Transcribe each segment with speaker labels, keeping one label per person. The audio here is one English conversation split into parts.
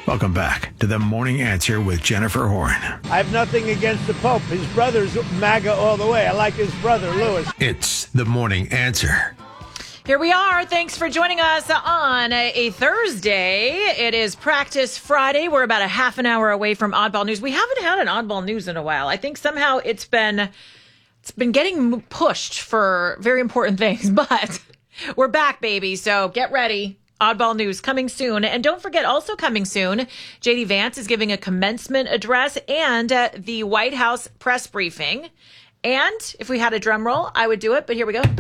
Speaker 1: Welcome back to The Morning Answer with Jennifer Horn.
Speaker 2: I have nothing against the Pope. His brother's MAGA all the way. I like his brother, Louis.
Speaker 1: It's The Morning Answer.
Speaker 3: Here we are. Thanks for joining us on a Thursday. It is Practice Friday. We're about a half an hour away from Oddball News. We haven't had an Oddball News in a while. I think somehow it's been getting pushed for very important things, but we're back, baby. So get ready. Oddball News coming soon. And don't forget, also coming soon, J.D. Vance is giving a commencement address and the White House press briefing. And if we had a drum roll, I would do it, but here we go.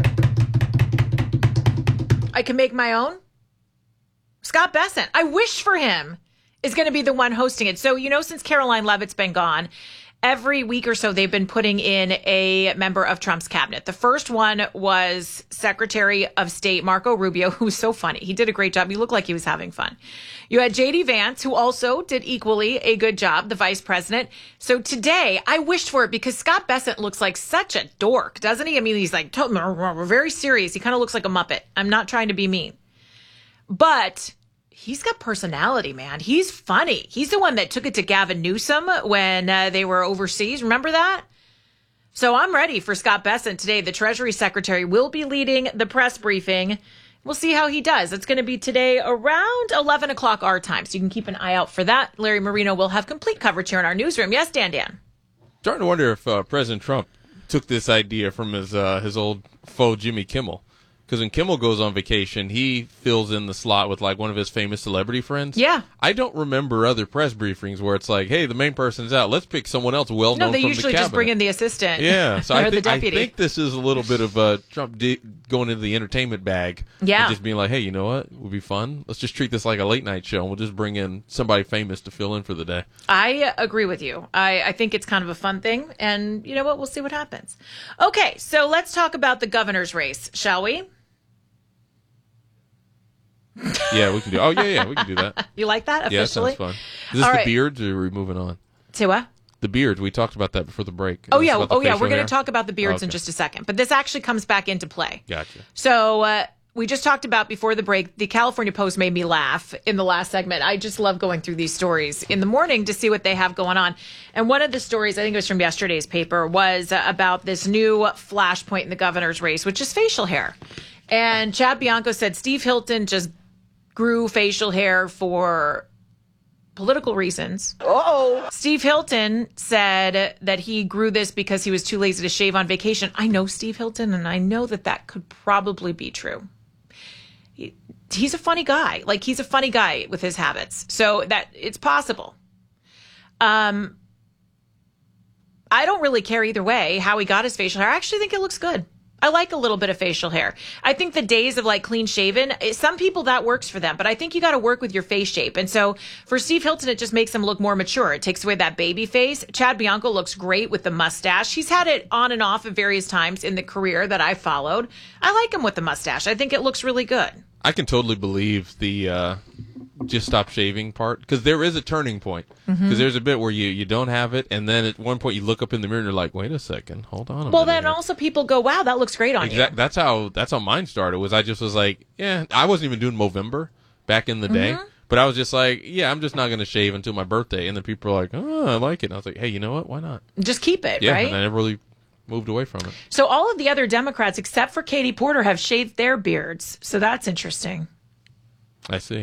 Speaker 3: I can make my own. Scott Bessent, I wish for him, is going to be the one hosting it. So, since Caroline Leavitt's been gone, every week or so, they've been putting in a member of Trump's cabinet. The first one was Secretary of State Marco Rubio, who was so funny. He did a great job. He looked like he was having fun. You had J.D. Vance, who also did equally a good job, the vice president. So today, I wished for it because Scott Bessent looks like such a dork, doesn't he? I mean, he's like very serious. He kind of looks like a Muppet. I'm not trying to be mean. But he's got personality, man. He's funny. He's the one that took it to Gavin Newsom when they were overseas. Remember that? So I'm ready for Scott Bessent today. The Treasury Secretary will be leading the press briefing. We'll see how he does. It's going to be today around 11 o'clock our time, so you can keep an eye out for that. Larry Marino will have complete coverage here in our newsroom. Yes, Dan?
Speaker 4: Starting to wonder if President Trump took this idea from his old foe, Jimmy Kimmel. Because when Kimmel goes on vacation, he fills in the slot with like one of his famous celebrity friends.
Speaker 3: Yeah.
Speaker 4: I don't remember other press briefings where it's like, hey, the main person's out. Let's pick someone else well-known from the cabinet.
Speaker 3: No, they usually just bring in the assistant.
Speaker 4: Yeah. So
Speaker 3: or
Speaker 4: I
Speaker 3: the deputy.
Speaker 4: think this is a little bit of Trump going into the entertainment bag.
Speaker 3: Yeah.
Speaker 4: And just being like, hey, you know what? It would be fun. Let's just treat this like a late-night show, and we'll just bring in somebody famous to fill in for the day.
Speaker 3: I agree with you. I think it's kind of a fun thing, and you know what? We'll see what happens. Okay, so let's talk about the governor's race, shall we?
Speaker 4: Yeah, we can do. Oh, yeah, we can do that.
Speaker 3: You like that officially?
Speaker 4: Yeah, that sounds fun. Is this
Speaker 3: All
Speaker 4: the
Speaker 3: right.
Speaker 4: beards, or are we moving on?
Speaker 3: Say what?
Speaker 4: The beards. We talked about that before the break.
Speaker 3: Oh, yeah.
Speaker 4: We're
Speaker 3: We're going to talk about the beards in just a second. But this actually comes back into play.
Speaker 4: Gotcha.
Speaker 3: So we just talked about before the break, the California Post made me laugh in the last segment. I just love going through these stories in the morning to see what they have going on. And one of the stories, I think it was from yesterday's paper, was about this new flashpoint in the governor's race, which is facial hair. And Chad Bianco said Steve Hilton just grew facial hair for political reasons.
Speaker 2: Uh-oh.
Speaker 3: Steve Hilton said that he grew this because he was too lazy to shave on vacation. I know Steve Hilton, and I know that could probably be true. He's a funny guy. Like, he's a funny guy with his habits. So that it's possible. I don't really care either way how he got his facial hair. I actually think it looks good. I like a little bit of facial hair. I think the days of like clean shaven, some people that works for them, but I think you got to work with your face shape. And so for Steve Hilton, it just makes him look more mature. It takes away that baby face. Chad Bianco looks great with the mustache. He's had it on and off at various times in the career that I followed. I like him with the mustache. I think it looks really good.
Speaker 4: I can totally believe the just stop shaving part, because there is a turning point. Because there's a bit where you don't have it, and then at one point you look up in the mirror and you're like, wait a second, hold on a minute.
Speaker 3: Well, then
Speaker 4: here.
Speaker 3: also people go, wow, that looks great on you.
Speaker 4: That's how mine started. Was I just was like, yeah, I wasn't even doing Movember back in the day, but I was just like, yeah, I'm just not going to shave until my birthday. And then people are like, oh, I like it. And I was like, hey, you know what? Why not?
Speaker 3: Just keep it,
Speaker 4: Yeah,
Speaker 3: right?
Speaker 4: and I never really moved away from it.
Speaker 3: So all of the other Democrats, except for Katie Porter, have shaved their beards. So that's interesting.
Speaker 4: I see.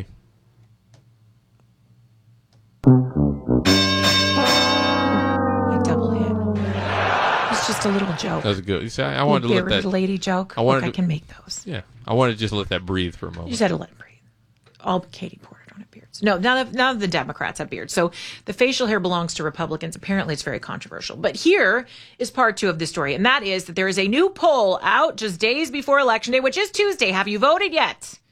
Speaker 3: I double hit. It's just a little joke.
Speaker 4: That was good. You see, I wanted to let that
Speaker 3: lady joke.
Speaker 4: I wanted
Speaker 3: I
Speaker 4: to-
Speaker 3: can make those.
Speaker 4: Yeah, I wanted to just let that breathe for a
Speaker 3: You
Speaker 4: moment.
Speaker 3: just had to let it breathe. All but Katie Porter don't have beards. No, none of the Democrats have beards. So the facial hair belongs to Republicans. Apparently, it's very controversial. But here is part 2 of the story, and that is that there is a new poll out just days before Election Day, which is Tuesday. Have you voted yet?